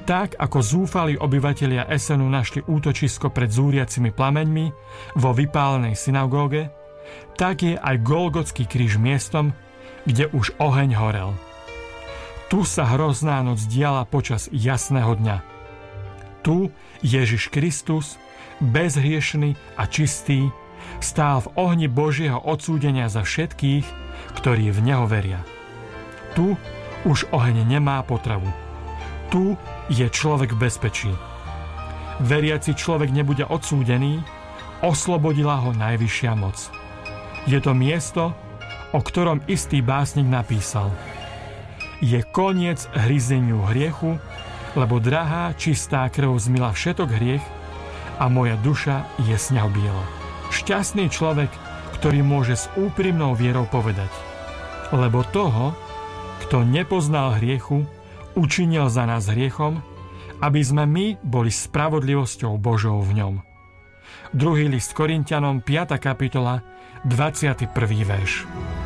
Tak ako zúfali obyvatelia Esenu našli útočisko pred zúriacimi plameňmi vo vypálenej synagóge, tak je aj Golgotský kríž miestom, kde už oheň horel. Tu sa hrozná noc diala počas jasného dňa. Tu Ježiš Kristus, bezhriešny a čistý, stál v ohni Božieho odsúdenia za všetkých, ktorí v Neho veria. Tu už oheň nemá potravu. Tu je človek v bezpečí. Veriaci človek nebude odsúdený, oslobodila ho najvyššia moc. Je to miesto, o ktorom istý básnik napísal: Je koniec hryzeniu hriechu, lebo drahá, čistá krv zmila všetok hriech a moja duša je z neho biela. Šťastný človek, ktorý môže s úprimnou vierou povedať: Lebo toho, kto nepoznal hriechu, učinil za nás hriechom, aby sme my boli spravodlivosťou Božou v ňom. 2. list Korinťanom, 5. kapitola, 21. verš.